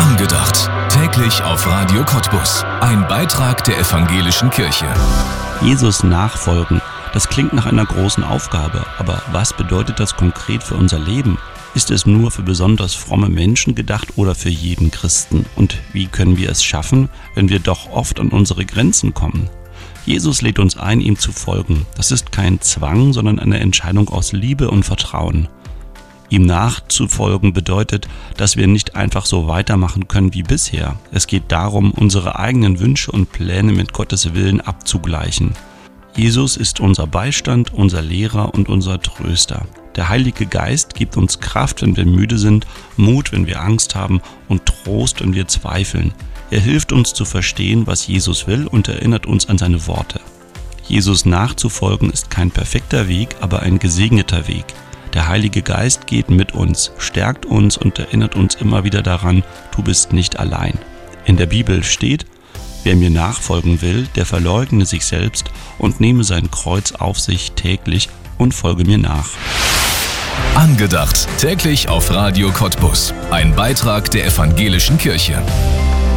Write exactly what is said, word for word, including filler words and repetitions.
Angedacht. Täglich auf Radio Cottbus. Ein Beitrag der Evangelischen Kirche. Jesus nachfolgen, das klingt nach einer großen Aufgabe, aber was bedeutet das konkret für unser Leben? Ist es nur für besonders fromme Menschen gedacht oder für jeden Christen? Und wie können wir es schaffen, wenn wir doch oft an unsere Grenzen kommen? Jesus lädt uns ein, ihm zu folgen. Das ist kein Zwang, sondern eine Entscheidung aus Liebe und Vertrauen. Ihm nachzufolgen bedeutet, dass wir nicht einfach so weitermachen können wie bisher. Es geht darum, unsere eigenen Wünsche und Pläne mit Gottes Willen abzugleichen. Jesus ist unser Beistand, unser Lehrer und unser Tröster. Der Heilige Geist gibt uns Kraft, wenn wir müde sind, Mut, wenn wir Angst haben und Trost, wenn wir zweifeln. Er hilft uns zu verstehen, was Jesus will und erinnert uns an seine Worte. Jesus nachzufolgen ist kein perfekter Weg, aber ein gesegneter Weg. Der Heilige Geist geht mit uns, stärkt uns und erinnert uns immer wieder daran, du bist nicht allein. In der Bibel steht, wer mir nachfolgen will, der verleugne sich selbst und nehme sein Kreuz auf sich täglich und folge mir nach. Angedacht. Täglich auf Radio Cottbus. Ein Beitrag der Evangelischen Kirche.